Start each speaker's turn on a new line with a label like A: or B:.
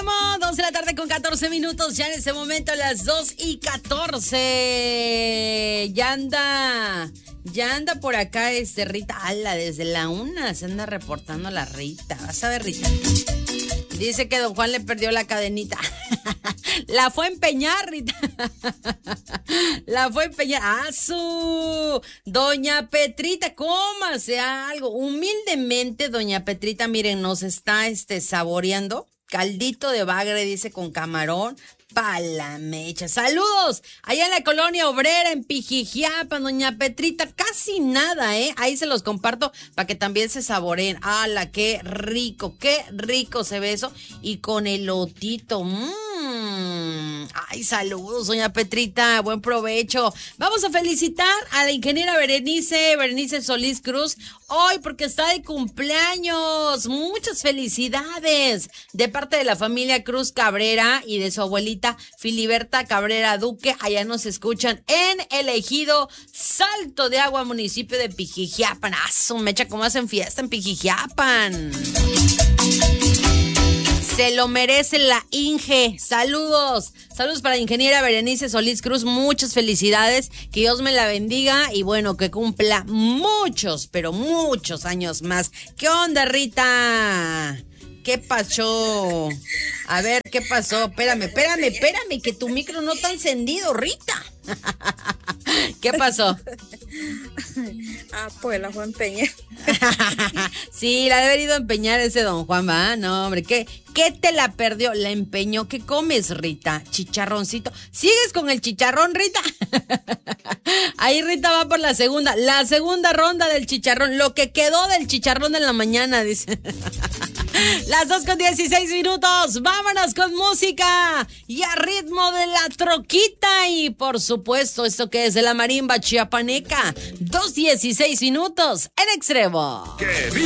A: extremo, 2 de la tarde con 14 minutos, ya en este momento las 2:14. Ya anda por acá Rita. Ala, desde la 1 se anda reportando la Rita. Vas a ver, Rita. Dice que don Juan le perdió la cadenita. La fue a empeñar, Rita. La fue a empeñar. Doña Petrita, cómase algo. Humildemente, doña Petrita, miren, nos está saboreando. Caldito de bagre, dice, con camarón. Pa' la mecha. Saludos allá en la colonia obrera en Pijijiapan, doña Petrita, casi nada, ahí se los comparto para que también se saboreen. ¡Hala, qué rico se ve eso! Y con elotito. Ay, saludos, doña Petrita, buen provecho. Vamos a felicitar a la ingeniera Berenice Solís Cruz hoy porque está de cumpleaños. Muchas felicidades de parte de la familia Cruz Cabrera y de su abuelita Filiberta Cabrera Duque. Allá nos escuchan en el ejido Salto de Agua, municipio de Pijijiapan. Su mecha, cómo hacen fiesta en Pijijiapan. Se lo merece la Inge. Saludos para la ingeniera Berenice Solís Cruz. Muchas felicidades. Que Dios me la bendiga. Y bueno, que cumpla muchos, pero muchos años más. ¿Qué onda, Rita? ¿Qué pasó? A ver, ¿qué pasó? Espérame, que tu micro no está encendido, Rita. ¿Qué pasó?
B: Pues la fue a empeñar.
A: Sí, la debe ido a empeñar ese don Juan, ¿va? No, hombre, ¿qué te la perdió? La empeñó. ¿Qué comes, Rita? Chicharroncito. ¿Sigues con el chicharrón, Rita? Ahí Rita va por la segunda ronda del chicharrón. Lo que quedó del chicharrón en la mañana, dice. Las 2:16. Vámonos con música y a ritmo de la troquita. Y por supuesto, esto que es de la marimba chiapaneca. 2:16 en Extremo.